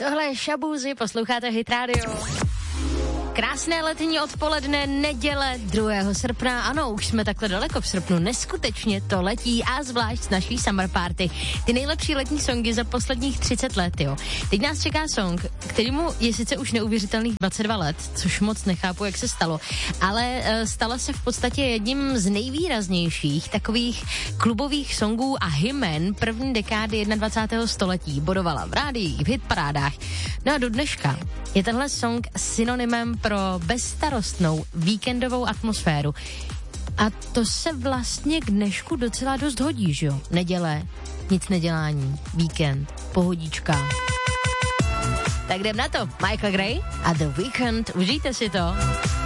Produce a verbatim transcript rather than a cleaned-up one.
Tohle je Shabuzi, posloucháte Hit Radio. Krásné letní odpoledne, neděle druhého srpna. Ano, už jsme takhle daleko v srpnu. Neskutečně to letí a zvlášť s naší summer party. Ty nejlepší letní songy za posledních třicet let, jo. Teď nás čeká song, kterýmu je sice už neuvěřitelných dvacet dva let, což moc nechápu, jak se stalo, ale e, stala se v podstatě jedním z nejvýraznějších takových klubových songů a hymen první dekády dvacátého prvního století. Bodovala v rádiích, v hitparádách. No a do dneška je tenhle song synonymem pro bezstarostnou víkendovou atmosféru. A to se vlastně k dnešku docela dost hodí, že jo? Neděle, nic nedělání, víkend, pohodička. Tak jdem na to. Michael Gray a The Weeknd, užijte si to.